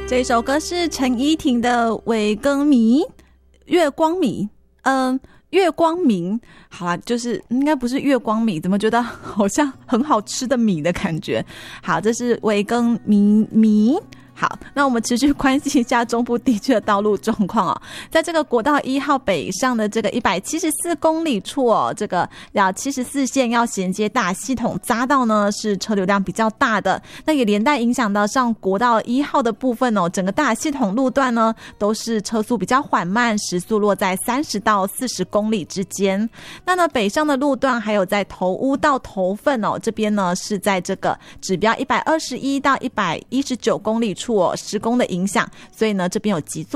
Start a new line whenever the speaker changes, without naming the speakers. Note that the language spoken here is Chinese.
这一首歌是陈依婷的《伪更迷》，月光米，月光明，好啊，就是应该不是月光米，怎么觉得好像很好吃的米的感觉？好，这是伪更迷。好，那我们持续关心一下中部地区的道路状况哦。在这个国道1号北上的这个174公里处哦，这个74线要衔接大系统匝道呢，是车流量比较大的，那也连带影响到上国道1号的部分哦，整个大系统路段呢都是车速比较缓慢，时速落在30到40公里之间。那呢北上的路段还有在头屋到头份哦，这边呢是在这个指标121到119公里处施工的影响，所以呢这边有急速